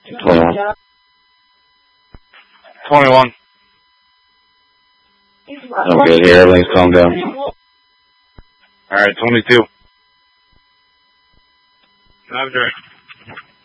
21. 21. I'm good here. Everything's calmed down. Alright, 22. Have a drink.